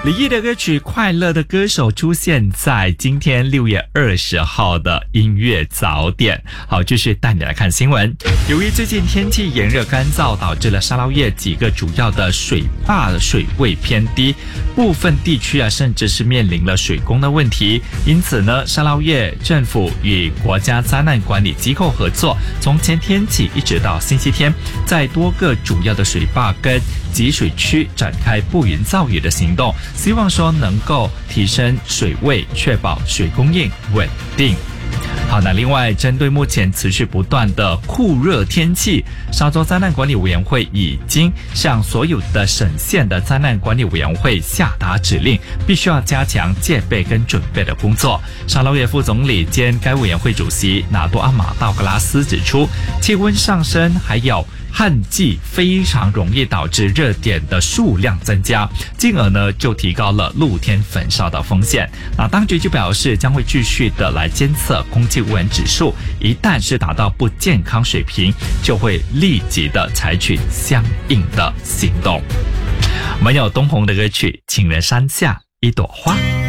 李毅的歌曲《快乐的歌手》出现在今天6月20号的音乐早点。好，继续带你来看新闻。由于最近天气炎热干燥，导致了沙捞越几个主要的水坝的水位偏低，部分地区甚至是面临了水工的问题。因此呢，沙捞越政府与国家灾难管理机构合作，从前天起一直到星期天，在多个主要的水坝跟集水区展开布云造雨的行动，希望说能够提升水位，确保水供应稳定。好，那另外针对目前持续不断的酷热天气，沙州灾难管理委员会已经向所有的省县的灾难管理委员会下达指令，必须要加强戒备跟准备的工作。沙捞越副总理兼该委员会主席纳多阿马道格拉斯指出，气温上升还有旱季非常容易导致热点的数量增加，进而呢就提高了露天焚烧的风险。那当局就表示将会继续的来监测空气污染指数，一旦是达到不健康水平，就会立即的采取相应的行动。我们有东红的歌曲《情人山下一朵花》。